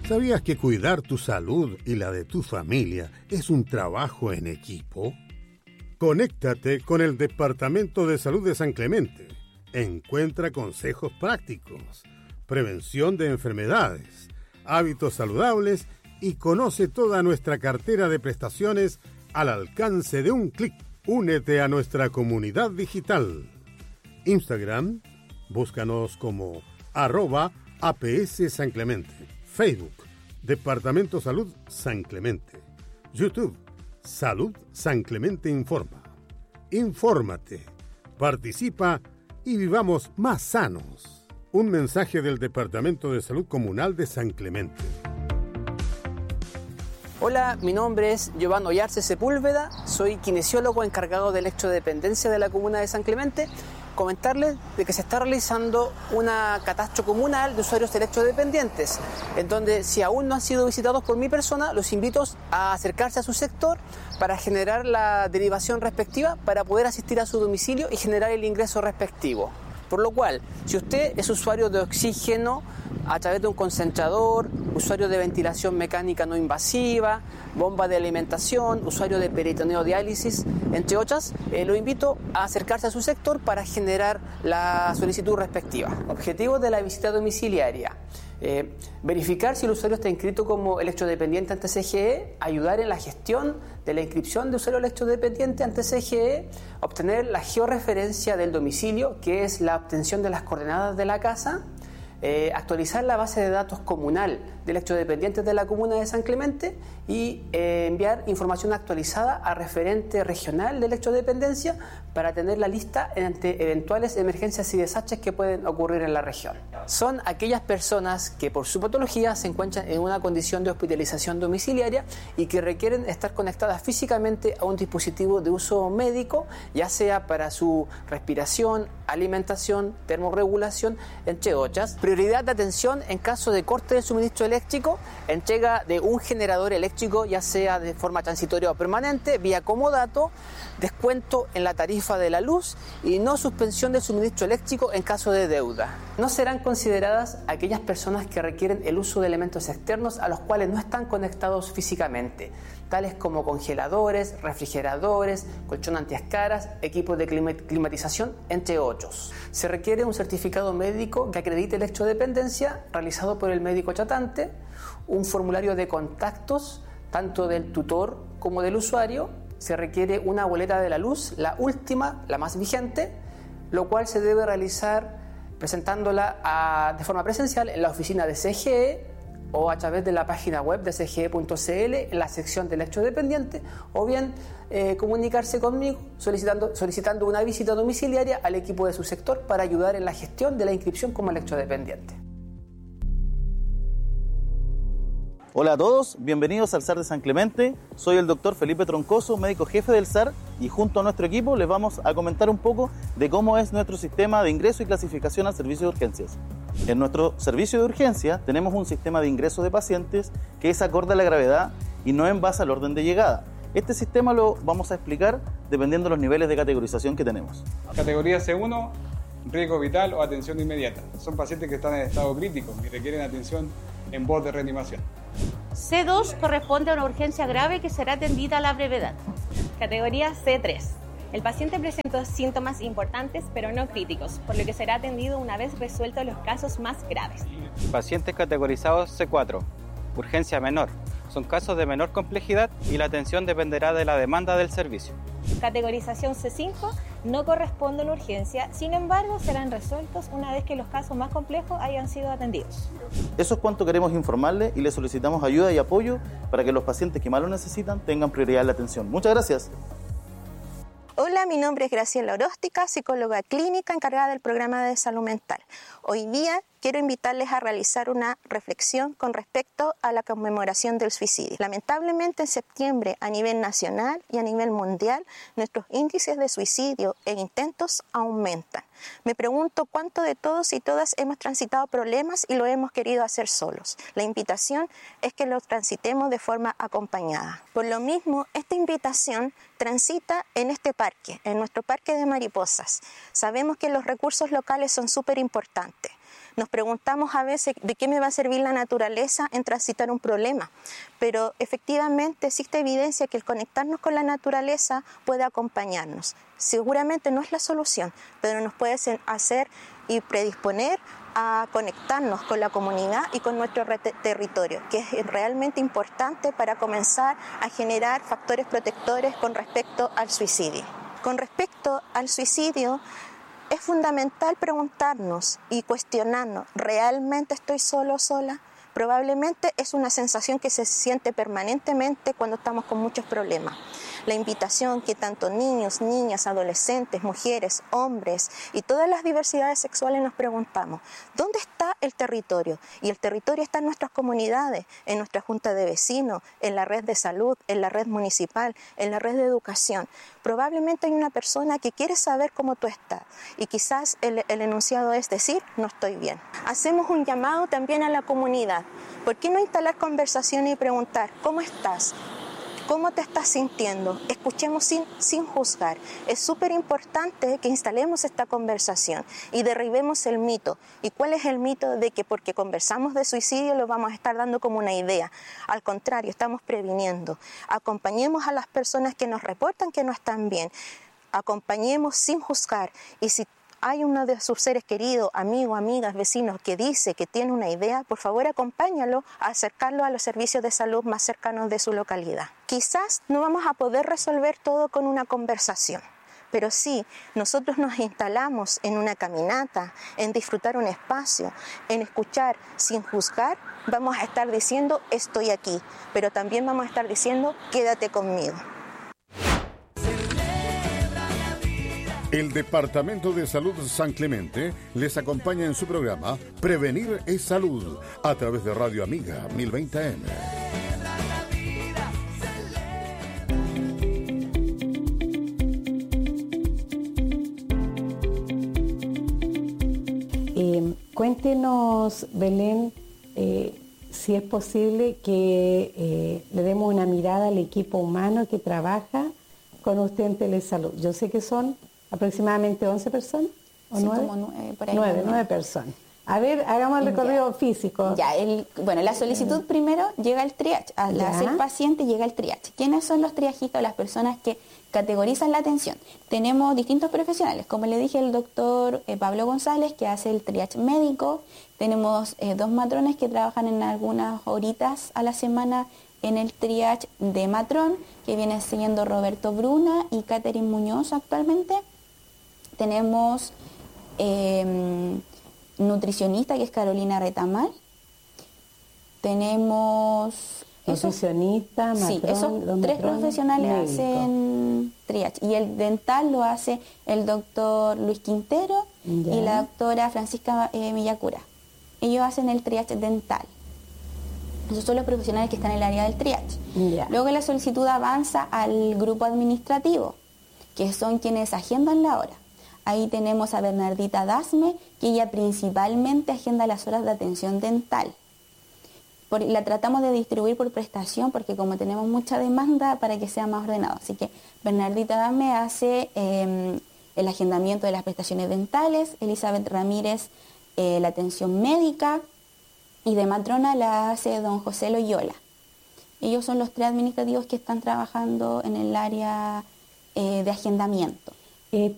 ¿Sabías que cuidar tu salud y la de tu familia es un trabajo en equipo? Conéctate con el Departamento de Salud de San Clemente. Encuentra consejos prácticos, prevención de enfermedades, hábitos saludables y conoce toda nuestra cartera de prestaciones al alcance de un clic. Únete a nuestra comunidad digital. Instagram, búscanos como @APS San Clemente. Facebook, Departamento Salud San Clemente. YouTube, Salud San Clemente Informa. Infórmate, participa y vivamos más sanos. Un mensaje del Departamento de Salud Comunal de San Clemente. Hola, mi nombre es Giovanni Oyarce Sepúlveda, soy kinesiólogo encargado de electrodependencia de la comuna de San Clemente. Comentarles de que se está realizando una catastro comunal de usuarios electrodependientes, en donde si aún no han sido visitados por mi persona, los invito a acercarse a su sector para generar la derivación respectiva para poder asistir a su domicilio y generar el ingreso respectivo. Por lo cual, si usted es usuario de oxígeno a través de un concentrador, usuario de ventilación mecánica no invasiva, bomba de alimentación, usuario de peritoneo diálisis, entre otras, lo invito a acercarse a su sector para generar la solicitud respectiva. Objetivo de la visita domiciliaria: verificar si el usuario está inscrito como electrodependiente ante CGE, ayudar en la gestión de la inscripción de usuario electrodependiente ante CGE, obtener la georreferencia del domicilio, que es la obtención de las coordenadas de la casa, actualizar la base de datos comunal de electrodependientes de la comuna de San Clemente y enviar información actualizada a referente regional de electrodependencia para tener la lista ante eventuales emergencias y desastres que pueden ocurrir en la región. Son aquellas personas que por su patología se encuentran en una condición de hospitalización domiciliaria y que requieren estar conectadas físicamente a un dispositivo de uso médico, ya sea para su respiración, alimentación, termorregulación, entre otras. Prioridad de atención en caso de corte de suministro eléctrico, entrega de un generador eléctrico, ya sea de forma transitoria o permanente, vía comodato, descuento en la tarifa de la luz y no suspensión del suministro eléctrico en caso de deuda. No serán consideradas aquellas personas que requieren el uso de elementos externos a los cuales no están conectados físicamente, tales como congeladores, refrigeradores, colchón antiescaras, equipos de climatización, entre otros. Se requiere un certificado médico que acredite electrodependencia realizado por el médico tratante, un formulario de contactos tanto del tutor como del usuario. Se requiere una boleta de la luz, la última, la más vigente, lo cual se debe realizar presentándola de forma presencial en la oficina de CGE o a través de la página web de cge.cl en la sección de electrodependiente, o bien comunicarse conmigo solicitando una visita domiciliaria al equipo de su sector para ayudar en la gestión de la inscripción como electrodependiente. Hola a todos, bienvenidos al SAR de San Clemente. Soy el doctor Felipe Troncoso, médico jefe del SAR, y junto a nuestro equipo les vamos a comentar un poco de cómo es nuestro sistema de ingreso y clasificación al servicio de urgencias. En nuestro servicio de urgencia tenemos un sistema de ingreso de pacientes que es acorde a la gravedad y no en base al orden de llegada. Este sistema lo vamos a explicar dependiendo de los niveles de categorización que tenemos. Categoría C1, riesgo vital o atención inmediata. Son pacientes que están en estado crítico y requieren atención en voz de reanimación. C2 corresponde a una urgencia grave que será atendida a la brevedad. Categoría C3. El paciente presenta síntomas importantes pero no críticos, por lo que será atendido una vez resueltos los casos más graves. Pacientes categorizados C4. Urgencia menor. Son casos de menor complejidad y la atención dependerá de la demanda del servicio. Categorización C5 no corresponde a una urgencia, sin embargo serán resueltos una vez que los casos más complejos hayan sido atendidos. Eso es cuanto queremos informarle y le solicitamos ayuda y apoyo para que los pacientes que más lo necesitan tengan prioridad en la atención. Muchas gracias. Hola, mi nombre es Graciela Oróstica, psicóloga clínica encargada del programa de salud mental. Hoy día quiero invitarles a realizar una reflexión con respecto a la conmemoración del suicidio. Lamentablemente en septiembre a nivel nacional y a nivel mundial nuestros índices de suicidio e intentos aumentan. Me pregunto cuánto de todos y todas hemos transitado problemas y lo hemos querido hacer solos. La invitación es que lo transitemos de forma acompañada. Por lo mismo, esta invitación transita en este parque, en nuestro parque de mariposas. Sabemos que los recursos locales son súper importantes. Nos preguntamos a veces de qué me va a servir la naturaleza en transitar un problema, pero efectivamente existe evidencia que el conectarnos con la naturaleza puede acompañarnos. Seguramente no es la solución, pero nos puede hacer y predisponer a conectarnos con la comunidad y con nuestro territorio, que es realmente importante para comenzar a generar factores protectores con respecto al suicidio. Con respecto al suicidio, es fundamental preguntarnos y cuestionarnos, ¿realmente estoy solo o sola? Probablemente es una sensación que se siente permanentemente cuando estamos con muchos problemas. La invitación que tanto niños, niñas, adolescentes, mujeres, hombres y todas las diversidades sexuales nos preguntamos, ¿dónde está el territorio? Y el territorio está en nuestras comunidades, en nuestra junta de vecinos, en la red de salud, en la red municipal, en la red de educación. Probablemente hay una persona que quiere saber cómo tú estás y quizás el enunciado es decir, no estoy bien. Hacemos un llamado también a la comunidad. ¿Por qué no instalar conversación y preguntar, ¿cómo estás? ¿Cómo te estás sintiendo? Escuchemos sin juzgar. Es súper importante que instalemos esta conversación y derribemos el mito. ¿Y cuál es el mito de que porque conversamos de suicidio lo vamos a estar dando como una idea? Al contrario, estamos previniendo. Acompañemos a las personas que nos reportan que no están bien. Acompañemos sin juzgar. Y si hay uno de sus seres queridos, amigos, amigas, vecinos, que dice que tiene una idea, por favor acompáñalo a acercarlo a los servicios de salud más cercanos de su localidad. Quizás no vamos a poder resolver todo con una conversación, pero sí, nosotros nos instalamos en una caminata, en disfrutar un espacio, en escuchar sin juzgar, vamos a estar diciendo estoy aquí, pero también vamos a estar diciendo quédate conmigo. El Departamento de Salud San Clemente les acompaña en su programa Prevenir es Salud a través de Radio Amiga 1020 AM. Cuéntenos, Belén, si es posible que le demos una mirada al equipo humano que trabaja con usted en Telesalud. Yo sé que son aproximadamente 11 personas, ¿o sí, 9? Como por ahí 9 personas. A ver, hagamos el recorrido físico. La solicitud primero llega al triage. Al hacer paciente llega al triage. ¿Quiénes son los triajistas, las personas que categorizan la atención? Tenemos distintos profesionales, como le dije, el doctor Pablo González, que hace el triage médico. Tenemos 2 matrones que trabajan en algunas horitas a la semana en el triage de matrón, que viene siendo Roberto Bruna y Catherine Muñoz actualmente. Tenemos nutricionista, que es Carolina Retamal. Tenemos nutricionista, matrón, sí, esos 3 profesionales médico. Hacen triage. Y el dental lo hace el doctor Luis Quintero y la doctora Francisca Villacura. Ellos hacen el triage dental. Esos son los profesionales que están en el área del triage. Luego la solicitud avanza al grupo administrativo, que son quienes agendan la hora. Ahí tenemos a Bernardita Dasme, que ella principalmente agenda las horas de atención dental. La tratamos de distribuir por prestación porque como tenemos mucha demanda, para que sea más ordenado. Así que Bernardita Dasme hace el agendamiento de las prestaciones dentales, Elizabeth Ramírez la atención médica y de matrona la hace don José Loyola. Ellos son los 3 administrativos que están trabajando en el área de agendamiento.